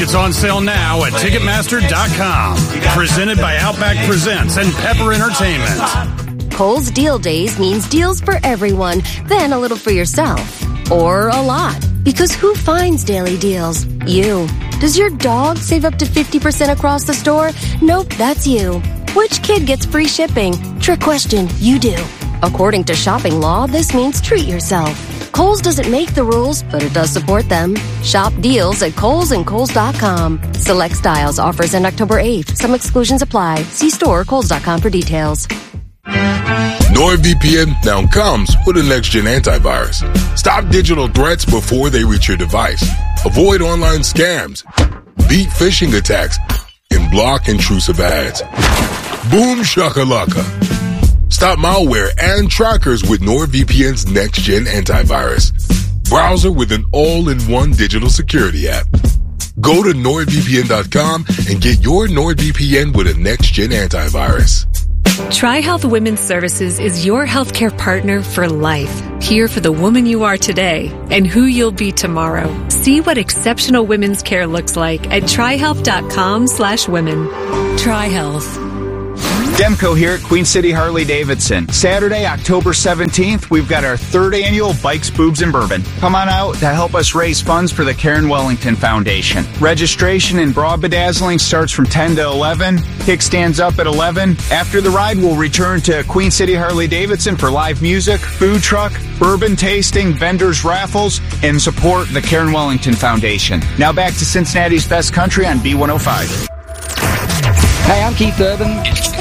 Tickets on sale now at Ticketmaster.com. Presented by Outback Presents and Pepper Entertainment. Kohl's Deal Days means deals for everyone, then a little for yourself. Or a lot. Because who finds daily deals? You. Does your dog save up to 50% across the store? Nope, that's you. Which kid gets free shipping? Trick question, you do. According to shopping law, this means treat yourself. Kohl's doesn't make the rules, but it does support them. Shop deals at Kohl's and Kohl's.com. Select styles, offers end October 8th. Some exclusions apply. See store or Kohl's.com for details. NordVPN now comes with a next-gen antivirus. Stop digital threats before they reach your device. Avoid online scams. Beat phishing attacks. And block intrusive ads. Boom shakalaka. Stop malware and trackers with NordVPN's next-gen antivirus. Browser with an all-in-one digital security app. Go to NordVPN.com and get your NordVPN with a next-gen antivirus. TriHealth Women's Services is your healthcare partner for life. Here for the woman you are today and who you'll be tomorrow. See what exceptional women's care looks like at TriHealth.com/women. TriHealth. Demco here at Queen City Harley-Davidson. Saturday, October 17th, we've got our third annual Bikes, Boobs, and Bourbon. Come on out to help us raise funds for the Karen Wellington Foundation. Registration and bra bedazzling starts from 10 to 11. Kickstands up at 11. After the ride, we'll return to Queen City Harley-Davidson for live music, food truck, bourbon tasting, vendors, raffles, and support the Karen Wellington Foundation. Now back to Cincinnati's Best Country on B105. Hey, I'm Keith Urban.